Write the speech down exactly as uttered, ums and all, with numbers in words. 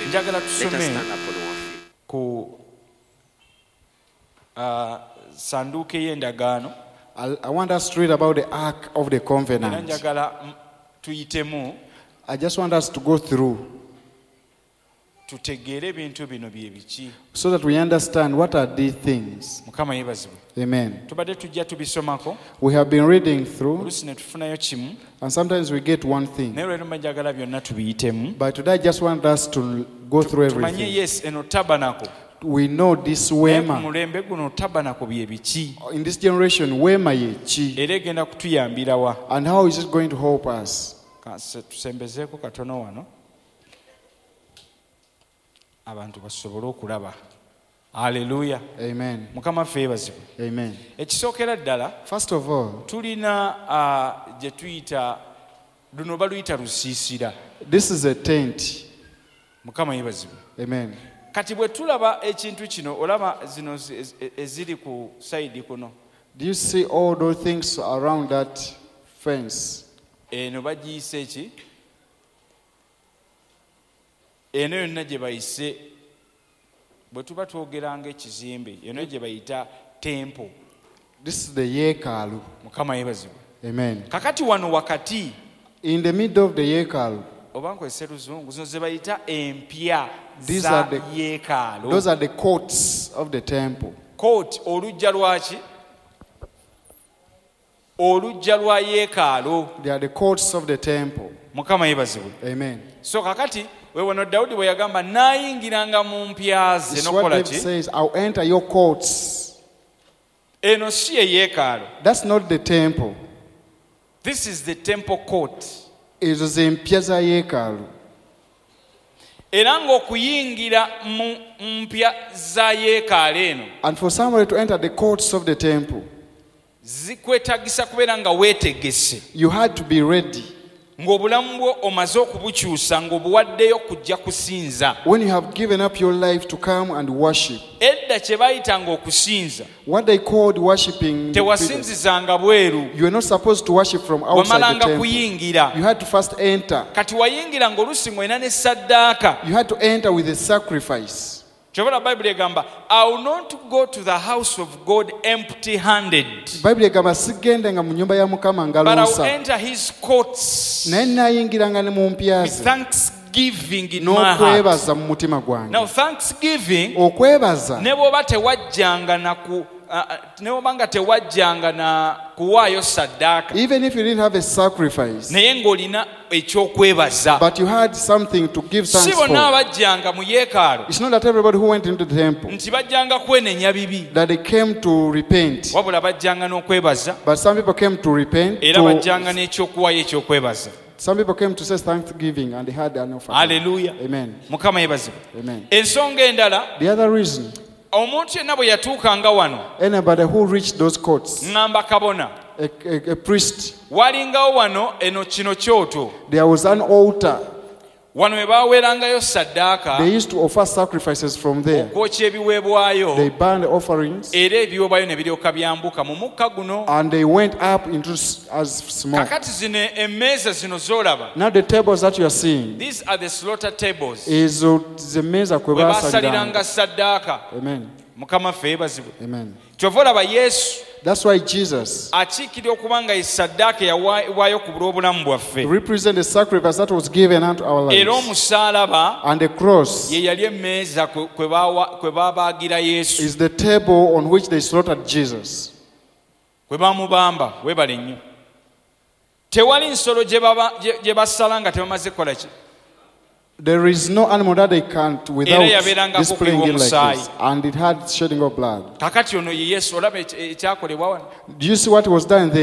njagala Let us tusome stand up on our feet. ku uh, sanduuke y'endagaano. I, I want us to read about the Ark of the Era Covenant. njagala mm, tuyitemu I just want us to go through tutegeere ebintu bino bye biki. so that we understand what are these things. Mukama yeebazibwe. Amen. Tubadde tujja tubisomako We have been reading through, oluusi ne tufunayo kimu and sometimes we get one thing. naye lwero mba njagala byonna tubiyitemu But today I just want us to go through tumanye everything. yes eno tabanako We know this naye ku Wema. mulembe guno tabanako bye biki In this generation, Wema ye chi. era egenda kutuyambira wa. And how is it going to help us? Kanse tusembezeeko katono wano abantu basobole okulaba. Haleluya. Amen. Mukama ffe yeebazibwe. Amen. Ekisookera ddala First of all, tulina uh, gye tuyita luno baluyita lusiisira. this is a tent. Mukama yeebazibwe. Amen. Kati bwe tulaba ekintu kino olaba zino ezi- eziri ku sayidi kuno Do you see all those things around that fence? eno bagiyise ki? Eno yonna gye bayise bwe tuba twogeranga ekizimbe eno gye bayita tempo. This is the Yekalu. Mukama yeebazibwe. Amen. Kakati wano wakati In the middle of the Yekalu, oba nkozesa luzungu zino ze bayita empya These za are the- yeekaalo. those are the courts of the temple. Kooti olujja lwaki? Olujja lwa yeekaalo. They are the courts of the temple. Mukama yeebazibwe. Amen. So kakati weewano Dawudi bwe yagamba naayingiranga mu mpya ze This is what nokola David ki? says, I'll enter your courts. Eno si ye yeekaalo. That's not the temple. This is the temple court. It is in Piazza Yekalu. Era ng'okuyingira mu mpya za yeekaalo eno And for somebody to enter the courts of the temple, zikwetagisa kubeera nga weetegese, you had to be ready. ng'obulamu bwo omaze okubukyusa ng'obuwaddeyo kujja kusinza. When you have given up your life to come and worship, Edda kye baayitanga okusinza what they called worshiping, tewasinzizanga bweru, you are not supposed to worship from outside the wamalanga temple. kuyingira. You had to first enter. Kati wayingira ng'oluusi ng'olina ne saddaaka. You had to enter with a sacrifice. Kyobala Bayibuli egamba, I will not go to the house of God empty handed, Bible egamba sigendenga mu nyumba ya Mukama nga but I will luusa. enter his courts Naye naayingiranga ne mu mpya with ze thanksgiving in my heart. n'okwebaza mu mutima gwange. Now thanksgiving Okwebaza ne bw'oba tewajjanga na ku uh, ne bw'oba nga tewajjanga na kuwaayo saddaaka even if you didn't have a sacrifice, naye ng'olina ekyokwebaza. but you had something to give Si thanks bonna for. abajjanga mu yeekaalu It's not that everybody who went into the temple nti bajjanga kwenenya bibi, that they came to repent, wabula bajjanga n'okwebaza but some people came to repent. era To, bajjanga n'ekyokuwaayo ekyokwebaza. some people came to say thanksgiving and they had an offering. Haleluya. Amen. Mukama yeebazibwe. Amen. Ensonga endala, The other reason, omuntu yenna bwe yatuukanga wano anybody who reached those courts, ŋŋamba kabona a, a, a priest, walingawo wano eno kino kyoto there was an altar. wano we baaweerangayo saddaaka They used to offer sacrifices from there. okwokya ebiweebwayo They burned the offerings era ebiweebwayo ne biryoka byambuka mu mukka guno. and they went up into s- as smoke. Kakati zino emmeeza zino z'olaba, Now the tables that you are seeing these are the slaughter tables, is uh, the meza kwe we baasaliranga basaliranga. saddaaka. Amen. Mukama ffe yeebazibwe. Amen. Kyova olaba Yesu That's why Jesus akiikirira okuba nga ye saddaaka eyawaayibwayo ku bulw'obulamu bwaffe, represents the sacrifice that was given unto our era lives. omusaalaba And the cross ye yali emmeeza kwe kwe baawa- kwe baabaagira Yesu, is the table on which they slaughtered Jesus. kwe baamubamba. Weebale nnyo. Tewali nsolo gye baba- gye- gye basala nga tebamaze kukola ki? There is no animal that they can't without yabeerangako displaying it like okuyiwa this. And it had shedding of blood. Kakati ono ye Yesu, olaba ekyakolebwa wano. Do you see what was done there?